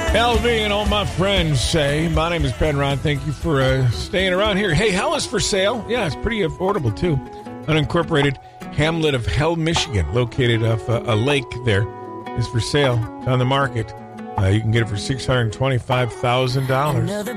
LV and all my friends say, my name is Penrod. Thank you for staying around here. Hey, hell is for sale. Yeah, it's pretty affordable, too. Unincorporated hamlet of Hell, Michigan, located off a lake there, is for sale. It's on the market. You can get it for $625,000.